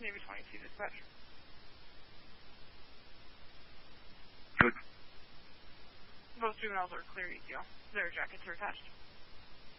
Navy 22 dispatch. Good. Both juveniles are clear ETO. Their jackets are attached.